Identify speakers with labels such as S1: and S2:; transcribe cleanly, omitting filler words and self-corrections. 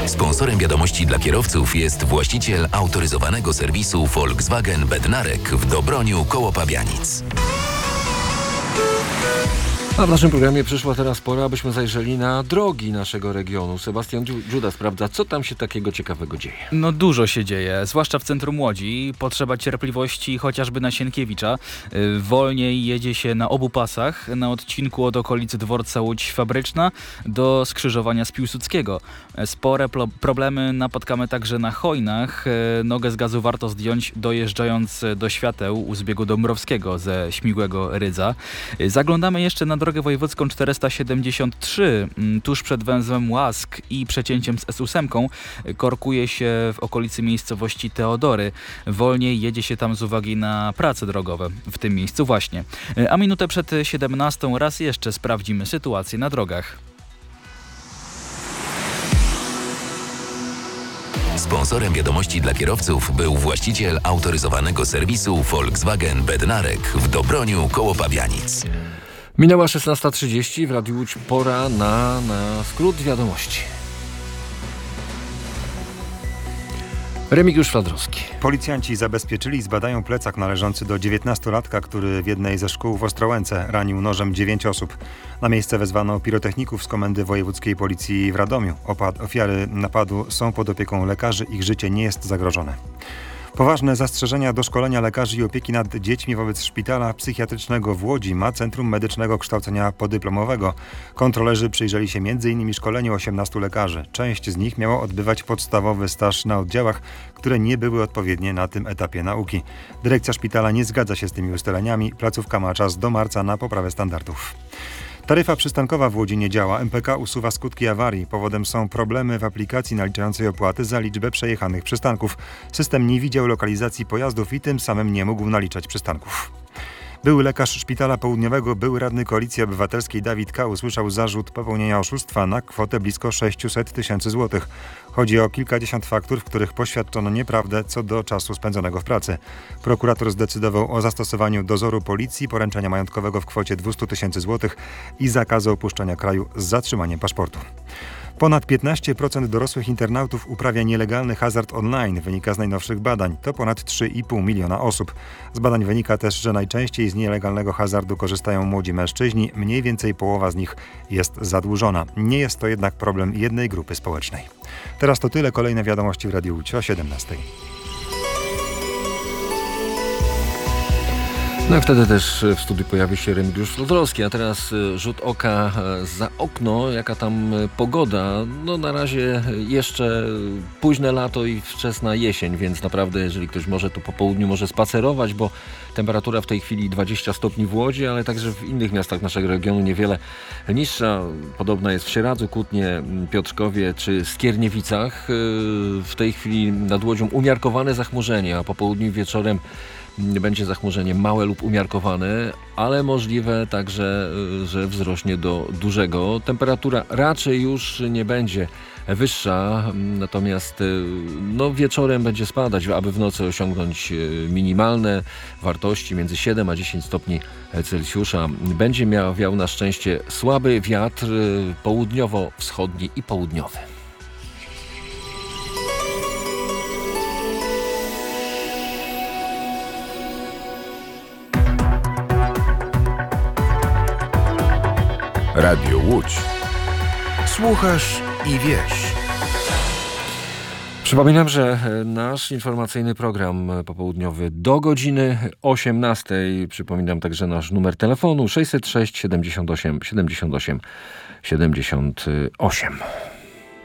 S1: Sponsorem wiadomości dla kierowców jest właściciel autoryzowanego serwisu Volkswagen Bednarek w Dobroniu koło Pabianic.
S2: A w naszym programie przyszła teraz pora, abyśmy zajrzeli na drogi naszego regionu. Sebastian Dziuda sprawdza, co tam się takiego ciekawego dzieje.
S3: No dużo się dzieje, zwłaszcza w centrum Łodzi. Potrzeba cierpliwości chociażby na Sienkiewicza. Wolniej jedzie się na obu pasach, na odcinku od okolicy dworca Łódź Fabryczna do skrzyżowania z Piłsudskiego. Spore problemy napotkamy także na Chojnach. Nogę z gazu warto zdjąć, dojeżdżając do świateł u zbiegu Dąbrowskiego ze Śmigłego Rydza. Zaglądamy jeszcze na drogę wojewódzką 473, tuż przed węzłem Łask i przecięciem z S8, korkuje się w okolicy miejscowości Teodory. Wolniej jedzie się tam z uwagi na prace drogowe w tym miejscu właśnie. A minutę przed 17 raz jeszcze sprawdzimy sytuację na drogach.
S1: Sponsorem wiadomości dla kierowców był właściciel autoryzowanego serwisu Volkswagen Bednarek w Dobroniu koło Pabianic.
S2: Minęła 16:30, w Radiu Łódź pora na skrót wiadomości. Remigiusz Fladrowski.
S4: Policjanci zabezpieczyli i zbadają plecak należący do 19-latka, który w jednej ze szkół w Ostrołęce ranił nożem 9 osób. Na miejsce wezwano pirotechników z Komendy Wojewódzkiej Policji w Radomiu. Ofiary napadu są pod opieką lekarzy, ich życie nie jest zagrożone. Poważne zastrzeżenia do szkolenia lekarzy i opieki nad dziećmi wobec szpitala psychiatrycznego w Łodzi ma Centrum Medycznego Kształcenia Podyplomowego. Kontrolerzy przyjrzeli się m.in. szkoleniu 18 lekarzy. Część z nich miała odbywać podstawowy staż na oddziałach, które nie były odpowiednie na tym etapie nauki. Dyrekcja szpitala nie zgadza się z tymi ustaleniami. Placówka ma czas do marca na poprawę standardów. Taryfa przystankowa w Łodzi nie działa. MPK usuwa skutki awarii. Powodem są problemy w aplikacji naliczającej opłaty za liczbę przejechanych przystanków. System nie widział lokalizacji pojazdów i tym samym nie mógł naliczać przystanków. Były lekarz Szpitala Południowego, były radny Koalicji Obywatelskiej Dawid K. usłyszał zarzut popełnienia oszustwa na kwotę blisko 600 tysięcy złotych. Chodzi o kilkadziesiąt faktur, w których poświadczono nieprawdę co do czasu spędzonego w pracy. Prokurator zdecydował o zastosowaniu dozoru policji, poręczenia majątkowego w kwocie 200 tysięcy złotych i zakazu opuszczania kraju z zatrzymaniem paszportu. Ponad 15% dorosłych internautów uprawia nielegalny hazard online, wynika z najnowszych badań. To ponad 3,5 miliona osób. Z badań wynika też, że najczęściej z nielegalnego hazardu korzystają młodzi mężczyźni, mniej więcej połowa z nich jest zadłużona. Nie jest to jednak problem jednej grupy społecznej. Teraz to tyle, kolejne wiadomości w Radiu Łódź o 17:00.
S2: No i wtedy też w studiu pojawi się Remigiusz Flodrowski, a teraz rzut oka za okno, jaka tam pogoda. No na razie jeszcze późne lato i wczesna jesień, więc naprawdę jeżeli ktoś może, to po południu może spacerować, bo temperatura w tej chwili 20 stopni w Łodzi, ale także w innych miastach naszego regionu niewiele niższa. Podobna jest w Sieradzu, Kutnie, Piotrkowie czy Skierniewicach. W tej chwili nad Łodzią umiarkowane zachmurzenie, a po południu i wieczorem będzie zachmurzenie małe lub umiarkowane, ale możliwe także, że wzrośnie do dużego. Temperatura raczej już nie będzie wyższa, natomiast wieczorem będzie spadać, aby w nocy osiągnąć minimalne wartości między 7 a 10 stopni Celsjusza. Będzie wiał na szczęście słaby wiatr południowo-wschodni i południowy.
S5: Radio Łódź. Słuchasz i wiesz.
S2: Przypominam, że nasz informacyjny program popołudniowy do godziny 18:00. Przypominam także nasz numer telefonu 606 78 78 78.